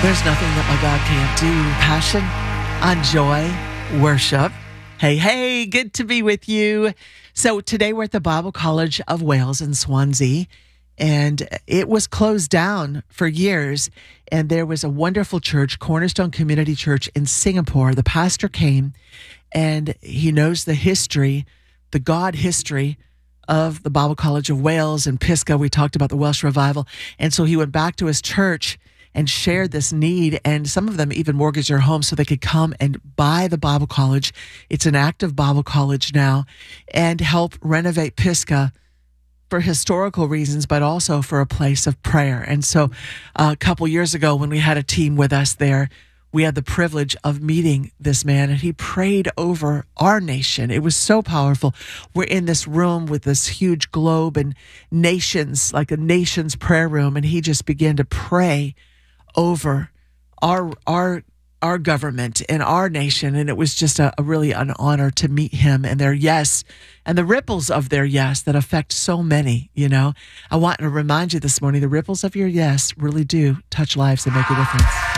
There's nothing that my God can't do. Passion, on joy, worship. Hey, hey, good to be with you. So today we're at the Bible College of Wales in Swansea, and it was closed down for years. And there was a wonderful church, Cornerstone Community Church in Singapore. The pastor came, and he knows the history, the God history of the Bible College of Wales and Pisgah. We talked about the Welsh revival. And so he went back to his church and shared this need, and some of them even mortgaged their home so they could come and buy the Bible College. It's an active Bible college now, and help renovate Pisgah for historical reasons, but also for a place of prayer. And so a couple years ago, when we had a team with us there, we had the privilege of meeting this man, and he prayed over our nation. It was so powerful. We're in this room with this huge globe and nations, like a nation's prayer room, and he just began to pray over our government and our nation. And it was just a really an honor to meet him and their yes and the ripples of their yes that affect so many. You know, I want to remind you this morning, the ripples of your yes really do touch lives and make a difference.